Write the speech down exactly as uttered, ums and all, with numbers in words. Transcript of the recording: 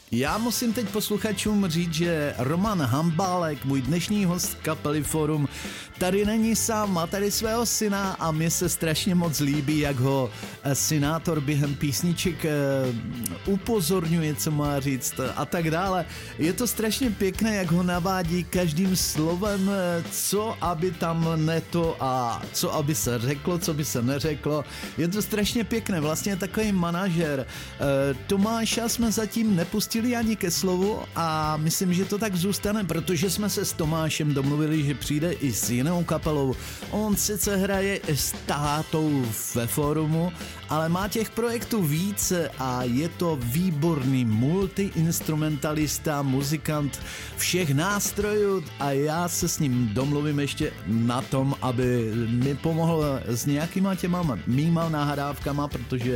Já musím teď posluchačům říct, že Roman Hambálek, můj dnešní host kapely Forum, tady není sám, má tady svého syna a mně se strašně moc líbí, jak ho synátor během písniček upozorňuje, co má říct a tak dále. Je to strašně pěkné, jak ho navádí každým slovem, co aby tam neto a co aby se řeklo, co by se neřeklo. Je to strašně pěkné, vlastně takový manažer. Tomáša jsme zatím nepustili ani ke slovu a myslím, že to tak zůstane, protože jsme se s Tomášem domluvili, že přijde i s jinou kapelou. On sice hraje s tátou ve Forumu, ale má těch projektů více a je to výborný multiinstrumentalista, muzikant všech nástrojů a já se s ním domluvím ještě na tom, aby mi pomohl s nějakýma těma mýma nahrávkama, protože